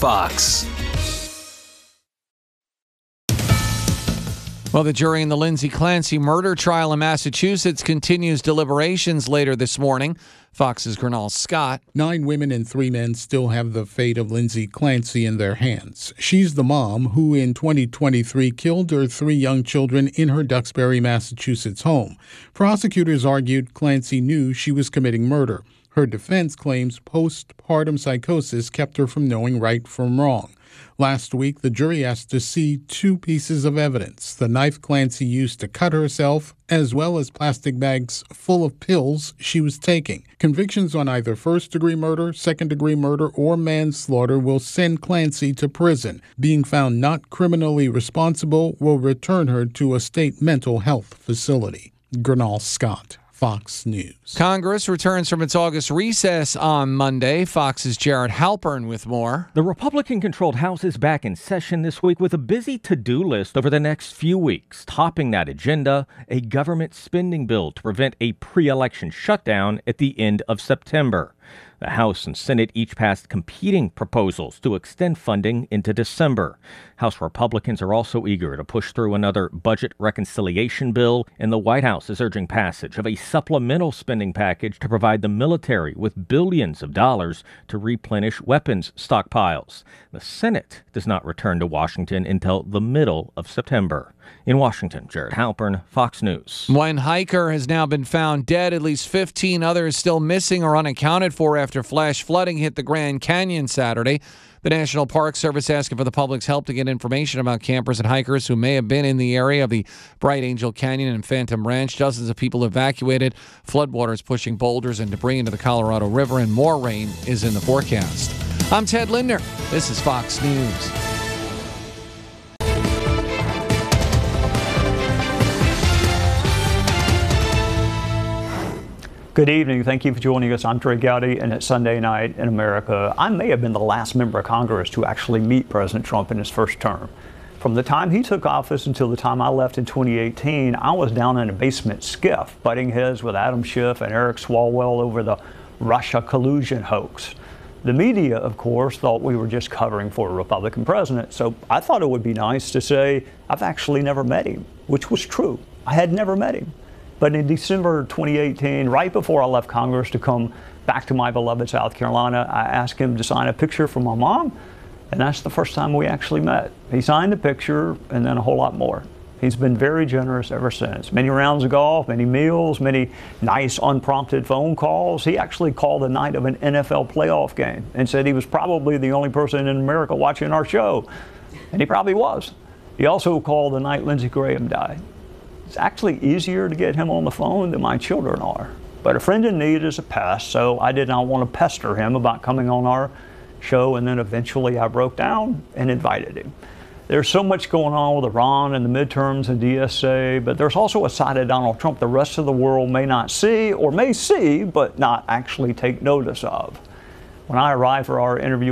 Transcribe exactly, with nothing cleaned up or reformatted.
Fox. Well, the jury in the Lindsay Clancy murder trial in Massachusetts continues deliberations later this morning. Fox's Gernal Scott. Nine women and three men still have the fate of Lindsay Clancy in their hands. She's the mom who in twenty twenty-three killed her three young children in her Duxbury, Massachusetts home. Prosecutors argued Clancy knew she was committing murder. Her defense claims postpartum psychosis kept her from knowing right from wrong. Last week, the jury asked to see two pieces of evidence, the knife Clancy used to cut herself, as well as plastic bags full of pills she was taking. Convictions on either first-degree murder, second-degree murder, or manslaughter will send Clancy to prison. Being found not criminally responsible will return her to a state mental health facility. Gernal Scott, Fox News. Congress returns from its August recess on Monday. Fox's Jared Halpern with more. The Republican-controlled House is back in session this week with a busy to-do list over the next few weeks. Topping that agenda, a government spending bill to prevent a pre-election shutdown at the end of September. The House and Senate each passed competing proposals to extend funding into December. House Republicans are also eager to push through another budget reconciliation bill, and the White House is urging passage of a supplemental spending package to provide the military with billions of dollars to replenish weapons stockpiles. The Senate does not return to Washington until the middle of September. In Washington, Jared Halpern, Fox News. One hiker has now been found dead. At least fifteen others still missing or unaccounted for after flash flooding hit the Grand Canyon Saturday. The National Park Service asking for the public's help to get information about campers and hikers who may have been in the area of the Bright Angel Canyon and Phantom Ranch. Dozens of people evacuated. Floodwaters pushing boulders and debris into the Colorado River, and more rain is in the forecast. I'm Ted Lindner. This is Fox News. Good evening. Thank you for joining us. I'm Trey Gowdy, and it's Sunday night in America. I may have been the last member of Congress to actually meet President Trump in his first term. From the time he took office until the time I left in twenty eighteen, I was down in a basement skiff, butting heads with Adam Schiff and Eric Swalwell over the Russia collusion hoax. The media, of course, thought we were just covering for a Republican president, so I thought it would be nice to say I've actually never met him, which was true. I had never met him. But in December twenty eighteen, right before I left Congress to come back to my beloved South Carolina, I asked him to sign a picture for my mom, and that's the first time we actually met. He signed the picture and then a whole lot more. He's been very generous ever since. Many rounds of golf, many meals, many nice unprompted phone calls. He actually called the night of an N F L playoff game and said he was probably the only person in America watching our show, and he probably was. He also called the night Lindsey Graham died. It's actually easier to get him on the phone than my children are. But a friend in need is a pest, so I did not want to pester him about coming on our show, and then eventually I broke down and invited him. There's so much going on with Iran and the midterms and D S A, but there's also a side of Donald Trump the rest of the world may not see, or may see, but not actually take notice of. When I arrived for our interview